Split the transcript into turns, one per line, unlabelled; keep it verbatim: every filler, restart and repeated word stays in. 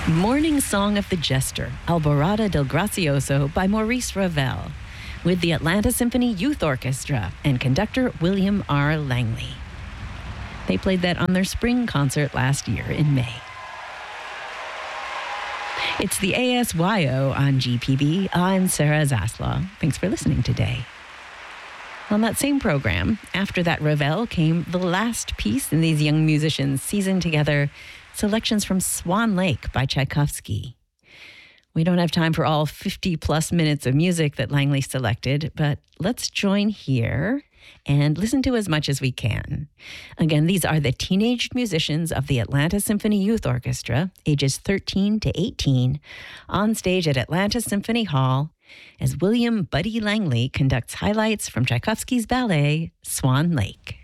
Morning Song of the Jester, Alborada del Gracioso by Maurice Ravel, with the Atlanta Symphony Youth Orchestra and conductor William R. Langley. They played that on their spring concert last year in May. It's the A S Y O on G P B. I'm Sarah Zaslaw. Thanks for listening today. On that same program, after that Ravel came the last piece in these young musicians seasoned together, selections from Swan Lake by Tchaikovsky. We don't have time for all fifty plus minutes of music that Langley selected, but let's join here and listen to as much as we can. Again, these are the teenage musicians of the Atlanta Symphony Youth Orchestra, ages thirteen to eighteen, on stage at Atlanta Symphony Hall as William Buddy Langley conducts highlights from Tchaikovsky's ballet, Swan Lake.